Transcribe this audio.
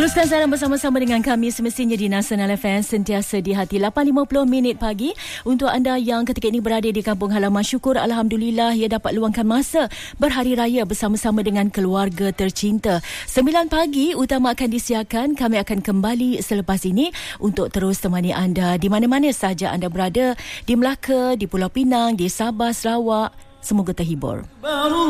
Teruskan siaran bersama-sama dengan kami semestinya di Nasional FM sentiasa di hati 8.50 minit pagi. Untuk anda yang ketika ini berada di kampung halaman, syukur Alhamdulillah ia dapat luangkan masa berhari raya bersama-sama dengan keluarga tercinta. 9 pagi utama akan disiarkan. Kami akan kembali selepas ini untuk terus temani anda di mana-mana sahaja anda berada, di Melaka, di Pulau Pinang, di Sabah, Sarawak. Semoga terhibur.